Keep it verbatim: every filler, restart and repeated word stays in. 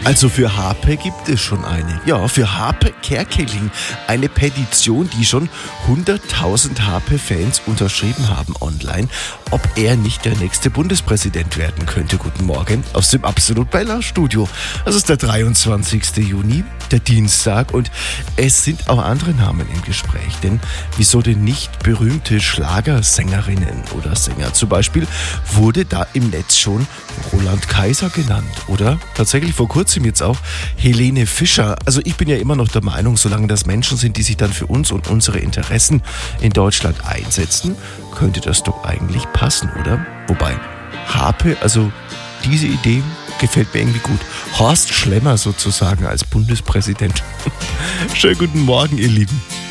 Also für Harpe gibt es schon eine. Ja, für Harpe Kerkeling. Eine Petition, die schon hunderttausend Harpe-Fans unterschrieben haben online, ob er nicht der nächste Bundespräsident werden könnte. Guten Morgen aus dem Absolut Bella Studio. Das ist der dreiundzwanzigste Juni, der Dienstag, und es sind auch andere Namen im Gespräch. Denn wieso denn nicht berühmte Schlagersängerinnen oder Sänger? Zum Beispiel wurde da im Netz schon Roland Kaiser genannt oder tatsächlich vor kurzem jetzt auch Helene Fischer. Also ich bin ja immer noch der Meinung, solange das Menschen sind, die sich dann für uns und unsere Interessen in Deutschland einsetzen, könnte das doch eigentlich passen, oder? Wobei, Harpe, also diese Idee gefällt mir irgendwie gut. Horst Schlemmer sozusagen als Bundespräsident. Schönen guten Morgen, ihr Lieben.